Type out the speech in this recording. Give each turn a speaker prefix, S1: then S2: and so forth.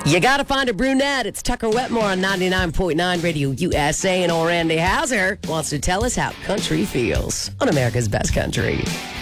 S1: You gotta find a brunette. It's Tucker Wetmore on 99.9 Radio USA, and old Randy Hauser wants to tell us how country feels on America's Best Country.